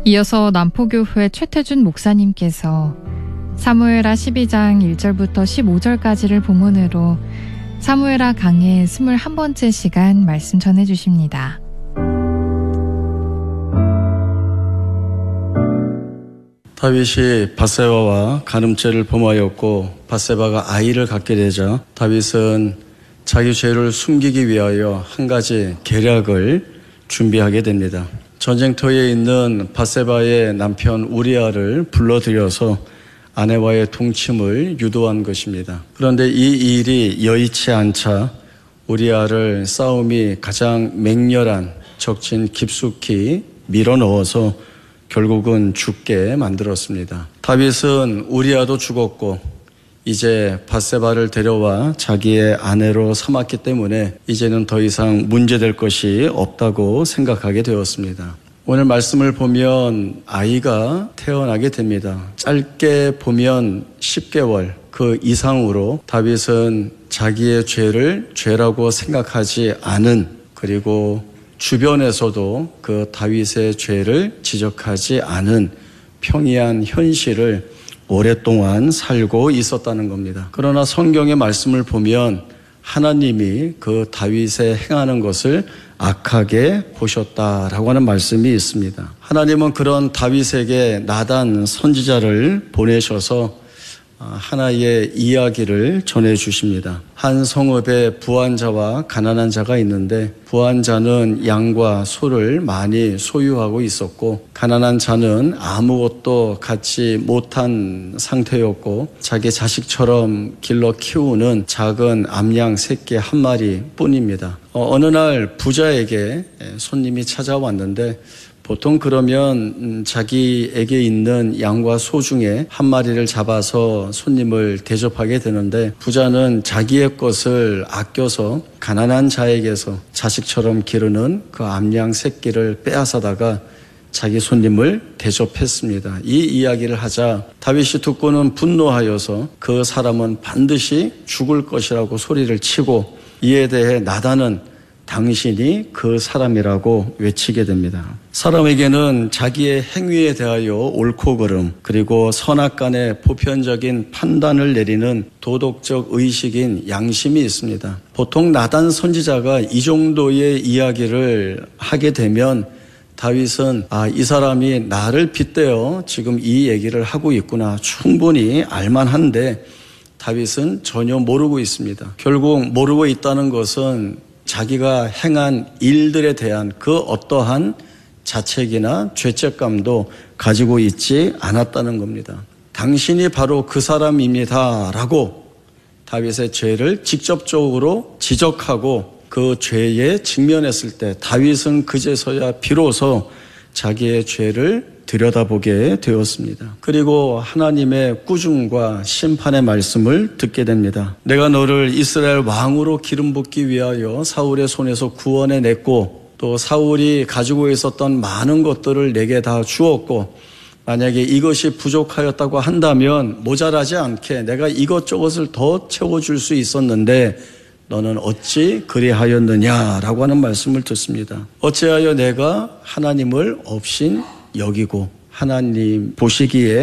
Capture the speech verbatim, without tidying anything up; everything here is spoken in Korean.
이어서 남포교회 최태준 목사님께서 사무엘하 십이 장 일 절부터 십오 절까지를 본문으로 사무엘하 강의 스물한 번째 시간 말씀 전해주십니다. 다윗이 밧세바와 간음죄를 범하였고 밧세바가 아이를 갖게 되자 다윗은 자기 죄를 숨기기 위하여 한 가지 계략을 준비하게 됩니다. 전쟁터에 있는 밧세바의 남편 우리아를 불러들여서 아내와의 동침을 유도한 것입니다. 그런데 이 일이 여의치 않자 우리아를 싸움이 가장 맹렬한 적진 깊숙이 밀어넣어서 결국은 죽게 만들었습니다. 다윗은 우리아도 죽었고 이제 밧세바를 데려와 자기의 아내로 삼았기 때문에 이제는 더 이상 문제될 것이 없다고 생각하게 되었습니다. 오늘 말씀을 보면 아이가 태어나게 됩니다. 짧게 보면 십 개월 그 이상으로 다윗은 자기의 죄를 죄라고 생각하지 않은, 그리고 주변에서도 그 다윗의 죄를 지적하지 않은 평이한 현실을 오랫동안 살고 있었다는 겁니다. 그러나 성경의 말씀을 보면 하나님이 그 다윗의 행하는 것을 악하게 보셨다라고 하는 말씀이 있습니다. 하나님은 그런 다윗에게 나단 선지자를 보내셔서 하나의 이야기를 전해주십니다. 한 성읍에 부한자와 가난한 자가 있는데 부한자는 양과 소를 많이 소유하고 있었고 가난한 자는 아무것도 갖지 못한 상태였고 자기 자식처럼 길러 키우는 작은 암양 새끼 한 마리 뿐입니다. 어느 날 부자에게 손님이 찾아왔는데 보통 그러면 자기에게 있는 양과 소 중에 한 마리를 잡아서 손님을 대접하게 되는데 부자는 자기의 것을 아껴서 가난한 자에게서 자식처럼 기르는 그 암양 새끼를 빼앗아다가 자기 손님을 대접했습니다. 이 이야기를 하자 다윗이 듣고는 분노하여서 그 사람은 반드시 죽을 것이라고 소리를 치고 이에 대해 나단은 당신이 그 사람이라고 외치게 됩니다. 사람에게는 자기의 행위에 대하여 옳고 그름, 그리고 선악간의 보편적인 판단을 내리는 도덕적 의식인 양심이 있습니다. 보통 나단 선지자가 이 정도의 이야기를 하게 되면 다윗은 아, 이 사람이 나를 빗대어 지금 이 얘기를 하고 있구나 충분히 알만한데 다윗은 전혀 모르고 있습니다. 결국 모르고 있다는 것은 자기가 행한 일들에 대한 그 어떠한 자책이나 죄책감도 가지고 있지 않았다는 겁니다. 당신이 바로 그 사람입니다 라고 다윗의 죄를 직접적으로 지적하고 그 죄에 직면했을 때 다윗은 그제서야 비로소 자기의 죄를 들여다보게 되었습니다. 그리고 하나님의 꾸중과 심판의 말씀을 듣게 됩니다. 내가 너를 이스라엘 왕으로 기름 붓기 위하여 사울의 손에서 구원해냈고 또 사울이 가지고 있었던 많은 것들을 내게 다 주었고 만약에 이것이 부족하였다고 한다면 모자라지 않게 내가 이것저것을 더 채워줄 수 있었는데 너는 어찌 그리하였느냐라고 하는 말씀을 듣습니다. 어찌하여 내가 하나님을 업신 여기고 하나님 보시기에